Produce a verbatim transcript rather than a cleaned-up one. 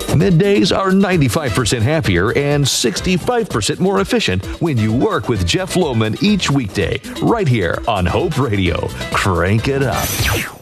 Middays are ninety-five percent happier and sixty-five percent more efficient when you work with Jeff Lohman each weekday, right here on Hope Radio. Crank it up.